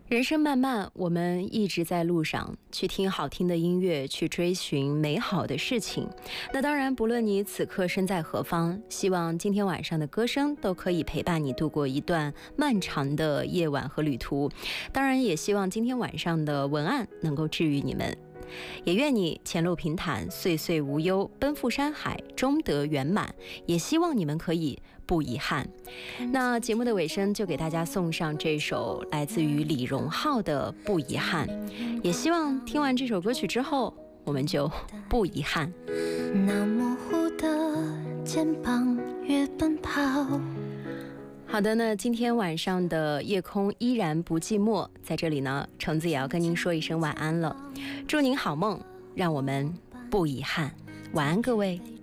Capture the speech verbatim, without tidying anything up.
人生漫漫，我们一直在路上，去听好听的音乐，去追寻美好的事情。那当然，不论你此刻身在何方，希望今天晚上的歌声都可以陪伴你度过一段漫长的夜晚和旅途。当然，也希望今天晚上的文案能够治愈你们。也愿你前路平坦，岁岁无忧，奔赴山海，终得圆满。也希望你们可以不遗憾。那节目的尾声就给大家送上这首来自于李荣浩的《不遗憾》，也希望听完这首歌曲之后，我们就不遗憾。 那模糊的肩膀越奔跑。 好的，那今天晚上的夜空依然不寂寞，在这里呢，橙子也要跟您说一声晚安了，祝您好梦，让我们不遗憾，晚安各位。